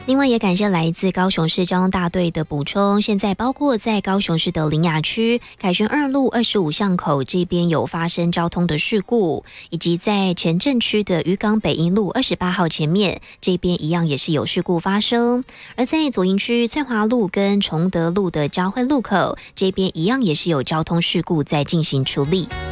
另外也感谢来自高雄市交通大队的补充，现在包括在高雄市的苓雅区凯旋2路25巷口这边有发生交通的事故，以及在前镇区的渔港北一路28号前面这边一样也是有事故发生，而在左营区翠华路跟崇德路的交汇路口这边一样也是有交通事故在进行处理。